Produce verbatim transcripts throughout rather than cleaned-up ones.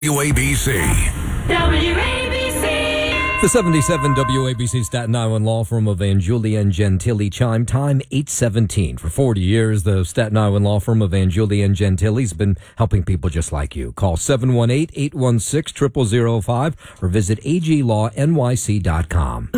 W A B C. W A B C. The seventy-seven W A B C Staten Island law firm of Van Julia and Gentili chime time eight seventeen. For forty years, the Staten Island law firm of Van Julia and Gentili has been helping people just like you. Call seven one eight, eight one six, zero zero zero five or visit a g law n y c dot com.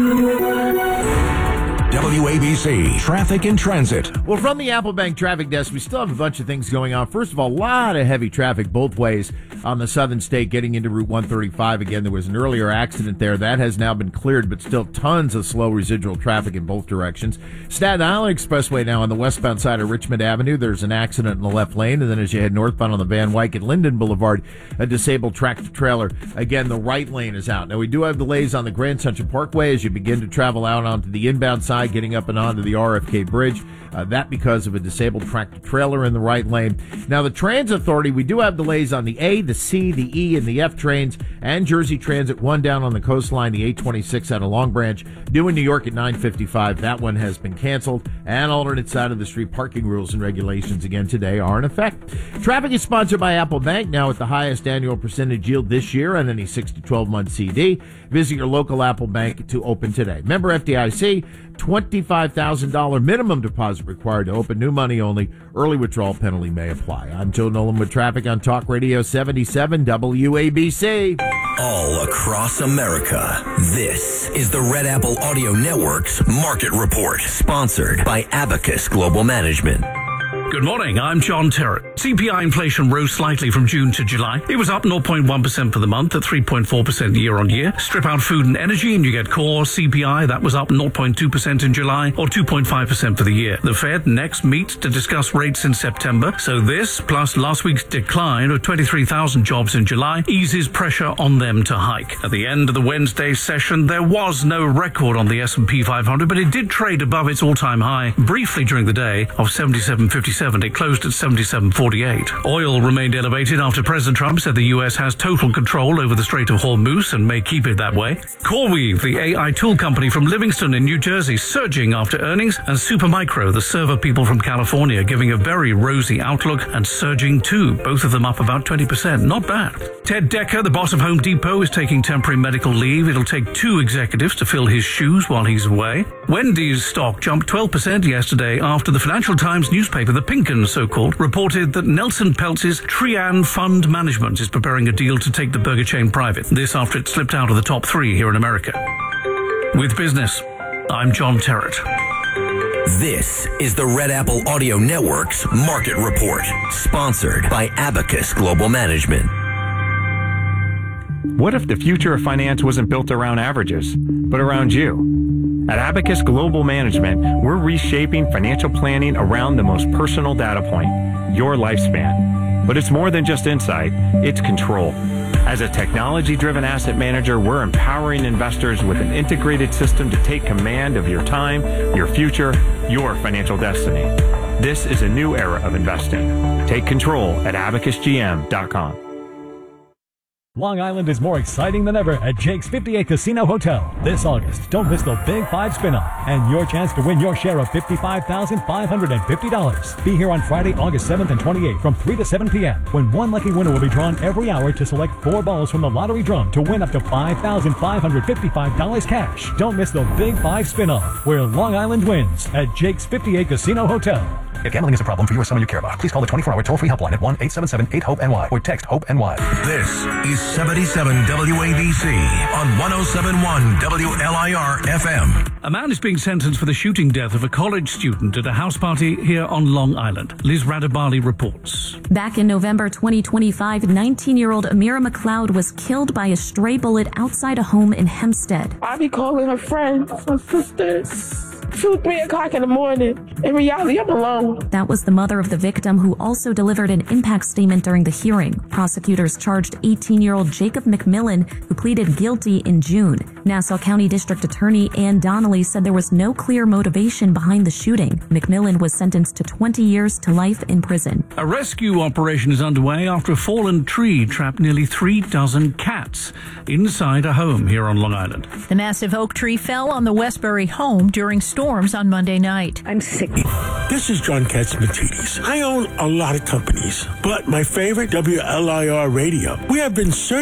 W A B C Traffic and Transit. Well, from the Apple Bank traffic desk, we still have a bunch of things going on. First of all, a lot of heavy traffic both ways on the southern state getting into Route one thirty-five. Again, there was an earlier accident there. That has now been cleared, but still tons of slow residual traffic in both directions. Staten Island Expressway now on the westbound side of Richmond Avenue. There's an accident in the left lane, and then as you head northbound on the Van Wyck at Linden Boulevard, a disabled tractor trailer. Again, the right lane is out. Now, we do have delays on the Grand Central Parkway as you begin to travel out onto the inbound side, getting up and onto the R F K Bridge. Uh, that because of a disabled tractor trailer in the right lane. Now, the Transit Authority, we do have delays on the A, the C, the E, and the F trains, and Jersey Transit, one down on the coastline, the eight twenty-six out of Long Branch, due in New York at nine fifty-five. That one has been canceled, and alternate side of the street parking rules and regulations again today are in effect. Traffic is sponsored by Apple Bank, now at the highest annual percentage yield this year on any six to twelve month C D. Visit your local Apple Bank to open today. Member F D I C, twenty-five thousand dollars minimum deposit required to open, new money only. Early withdrawal penalty may apply. I'm Joe Nolan with traffic on Talk Radio seventy-seven W A B C. All across America, this is the Red Apple Audio Network's Market Report, sponsored by Abacus Global Management. Good morning, I'm John Terrett. C P I inflation rose slightly from June to July. It was up zero point one percent for the month at three point four percent year on year. Strip out food and energy and you get core C P I. That was up zero point two percent in July or two point five percent for the year. The Fed next meets to discuss rates in September. So this, plus last week's decline of twenty-three thousand jobs in July, eases pressure on them to hike. At the end of the Wednesday session, there was no record on the S and P five hundred, but it did trade above its all-time high briefly during the day of seventy-seven fifty-seven. It closed at seventy-seven forty-eight. Oil remained elevated after President Trump said the U S has total control over the Strait of Hormuz and may keep it that way. CoreWeave, the A I tool company from Livingston in New Jersey, surging after earnings, and Supermicro, the server people from California, giving a very rosy outlook and surging too, both of them up about twenty percent. Not bad. Ted Decker, the boss of Home Depot, is taking temporary medical leave. It'll take two executives to fill his shoes while he's away. Wendy's stock jumped twelve percent yesterday after the Financial Times newspaper, the Pinkin so-called, reported that Nelson Peltz's Trian Fund Management is preparing a deal to take the burger chain private. This after it slipped out of the top three here in America. With business, I'm John Terrett. This is the Red Apple Audio Network's Market Report, sponsored by Abacus Global Management. What if the future of finance wasn't built around averages, but around you? At Abacus Global Management, we're reshaping financial planning around the most personal data point, your lifespan. But it's more than just insight, it's control. As a technology-driven asset manager, we're empowering investors with an integrated system to take command of your time, your future, your financial destiny. This is a new era of investing. Take control at abacus g m dot com. Long Island is more exciting than ever at Jake's fifty-eight Casino Hotel. This August, don't miss the Big Five Spin-Off and your chance to win your share of fifty-five thousand five hundred fifty dollars. Be here on Friday, August seventh and twenty-eighth from three to seven p.m. when one lucky winner will be drawn every hour to select four balls from the lottery drum to win up to five thousand five hundred fifty-five dollars cash. Don't miss the Big Five Spin-Off, where Long Island wins at Jake's fifty-eight Casino Hotel. If gambling is a problem for you or someone you care about, please call the twenty-four hour toll-free helpline at one eight seven seven eight hope N Y or text HOPE-NY. This is seventy-seven W A B C on one oh seven point one W L I R F M. A man is being sentenced for the shooting death of a college student at a house party here on Long Island. Liz Radabali reports. Back in November twenty twenty-five, nineteen-year-old Amira McLeod was killed by a stray bullet outside a home in Hempstead. I be calling her friends, her sisters. two, three o'clock in the morning. In reality, I'm alone. That was the mother of the victim, who also delivered an impact statement during the hearing. Prosecutors charged eighteen-year-old Jacob McMillan, who pleaded guilty in June. Nassau County District Attorney Ann Donnelly said there was no clear motivation behind the shooting. McMillan was sentenced to twenty years to life in prison. A rescue operation is underway after a fallen tree trapped nearly three dozen cats inside a home here on Long Island. The massive oak tree fell on the Westbury home during storm storms on Monday night. I'm sick. This is John Katzmatidis. I own a lot of companies, but my favorite, W L I R Radio. We have been certified